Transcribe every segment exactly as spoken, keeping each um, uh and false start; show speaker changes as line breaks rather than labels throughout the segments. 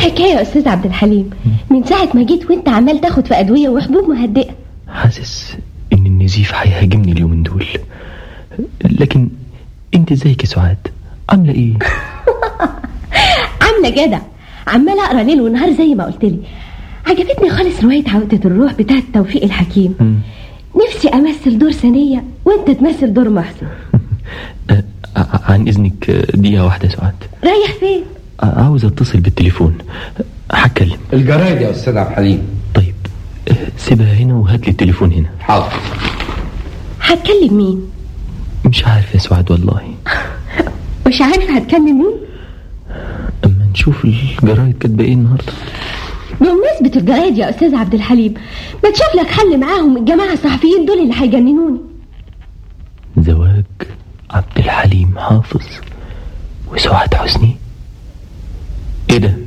الحكاية يا أستاذ عبد الحليم؟ من ساعة ما جيت وانت عمال تاخد في أدوية وحبوب مهدئة.
حاسس ان النزيف هيهاجمني اليومين دول. لكن انت ازيك يا سعاد؟ عاملة ايه؟
عاملة جدع، عمال اقرا ليل ونهار زي ما قلت لي. عجبتني خالص رواية عودة الروح بتاعت توفيق الحكيم. م. نفسي امثل دور ثانية وانت تمثل دور محسن.
عن اذنك دقيقة واحدة يا سعاد.
رايح فين؟
عاوز اتصل بالتليفون، هتكلم.
الجرايد يا استاذ عبد الحليم.
طيب سيبها هنا وهات لي التليفون هنا.
حاضر.
هتكلم مين؟
مش عارف يا سعاد والله.
مش عارف هتكلم مين؟
اما نشوف الجرايد كاتبه ايه النهارده.
بمناسبة الجرايد يا أستاذ عبد الحليم، ما تشوف لك حل معاهم الجماعة الصحفيين دول اللي هيجننوني.
زواج عبد الحليم حافظ وسعاد حسني؟ ايه ده؟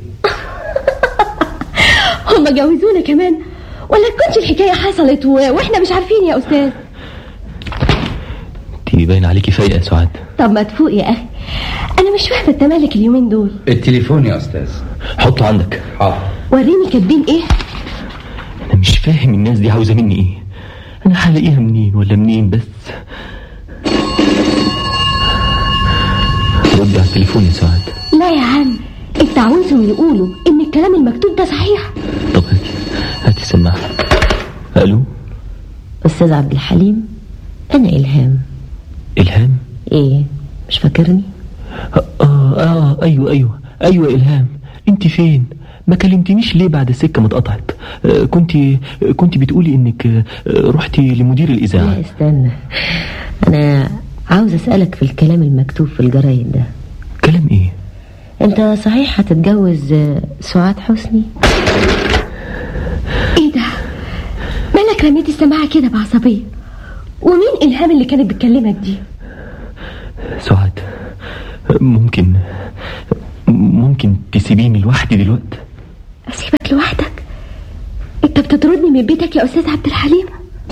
هم جوزونا كمان ولا تكونش الحكاية حصلت و... واحنا مش عارفين يا أستاذ؟
انتي باين عليكي فايقة يا سعاد.
طب ما تفوق يا أخي، أنا مش فاهمة انت مالك اليومين دول.
التليفون يا أستاذ.
حطه عندك.
حاضر.
وريني كاتبين ايه.
انا مش فاهم الناس دي عاوزة مني ايه. انا هلاقيها منين ولا منين بس. رد على التليفون يا سعاد.
لا يا عم، انت عاوزهم يقولوا ان الكلام المكتوب ده صحيح.
طب هاتي هاتي سماعة. الو
استاذ عبد الحليم، انا الهام.
الهام؟
ايه مش فاكرني؟
اه اه ايوه ايوه ايوه الهام، انت فين؟ ما كلمتنيش ليه بعد السكه ما اتقطعت؟ آه كنت كنت بتقولي انك آه رحتي لمدير الاذاعه.
لا استنى، انا عاوز اسالك في الكلام المكتوب في الجرايد ده.
كلام ايه؟
انت صحيح هتتجوز سعاد حسني؟
ايه ده؟ مالك رميت السماعه كده بعصبيه؟ ومين الهام اللي كانت بتكلمك دي؟
سعاد، ممكن ممكن تسيبيني لوحدي دلوقتي؟
اسيبك لوحدك؟ انت بتطردني من بيتك يا استاذ عبد الحليم؟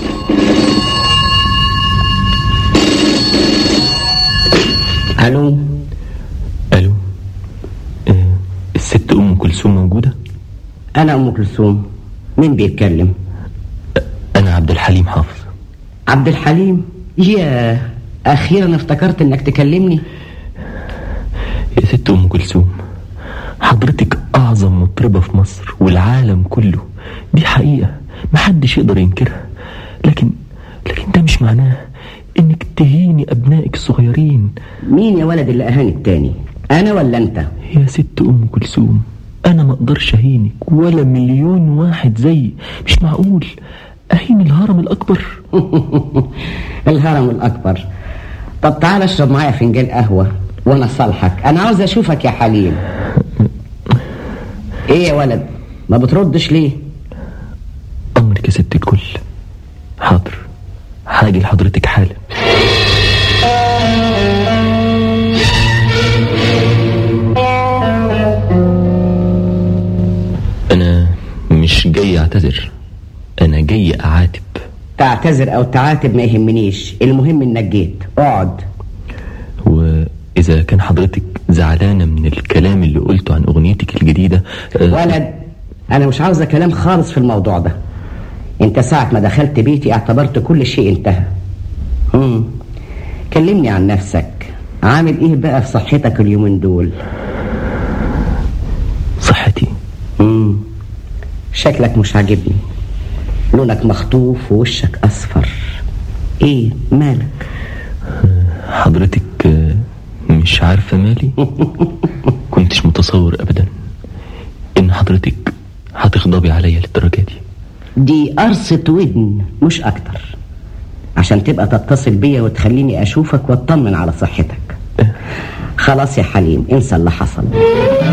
الو
الو آه الست ام كلثوم موجوده؟
انا ام كلثوم. مين بيتكلم؟
انا عبد الحليم حافظ.
عبد الحليم؟ يا اخيرا افتكرت انك تكلمني.
يا ست ام كلثوم، حضرتك اعظم مطربة في مصر والعالم كله، دي حقيقة محدش يقدر ينكرها. لكن لكن ده مش معناه انك تهيني ابنائك الصغيرين.
مين يا ولد اللي اهان التاني، انا ولا انت؟
يا ست ام كلثوم، انا ما اقدرش اهينك ولا مليون واحد زي. مش معقول اهين الهرم الاكبر.
الهرم الاكبر؟ طب تعال اشرب معايا فنجان قهوة وانا صالحك. انا عاوز اشوفك يا حليم. ايه يا ولد ما بتردش ليه؟
امرك يا ست الكل. حاضر، هاجي لحضرتك حالا. انا مش جاي اعتذر، انا جاي اعاتب.
تعتذر او تعاتب ما يهمنيش، المهم انك جيت. اقعد.
وإذا كان حضرتك زعلانة من الكلام اللي قلته عن أغنيتك الجديدة أه
ولد، أنا مش عاوزة كلام خالص في الموضوع ده. أنت ساعة ما دخلت بيتي اعتبرت كل شيء انتهى. مم. كلمني عن نفسك، عامل إيه بقى في صحتك اليومين دول؟
صحتي؟
مم. شكلك مش عاجبني، لونك مخطوف ووشك أصفر. إيه مالك؟
حضرتك مش عارفة مالي؟ كنتش متصور أبدا إن حضرتك هتغضبي عليا للدرجة دي.
دي قرصة ودن مش أكتر، عشان تبقى تتصل بيا وتخليني أشوفك واطمن على صحتك. خلاص يا حليم، انسى اللي حصل.